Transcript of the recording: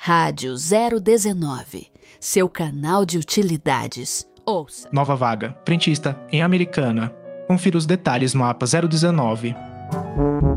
Rádio 019, seu canal de utilidades. Ouça. Nova vaga, frentista em Americana. Confira os detalhes no mapa 019.